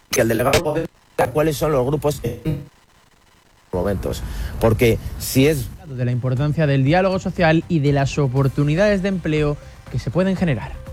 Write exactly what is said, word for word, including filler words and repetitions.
que el delegado puede ver cuáles son los grupos en momentos, porque si es de la importancia del diálogo social y de las oportunidades de empleo que se pueden generar.